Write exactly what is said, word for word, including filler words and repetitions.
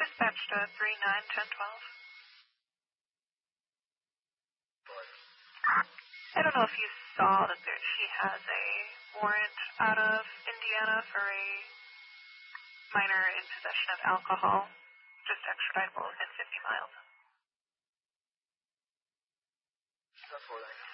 Dispatch to three nine ten twelve. I don't know if you saw that there, she has a warrant out of Indiana for a minor in possession of alcohol, just extraditable within fifty miles. That's for that.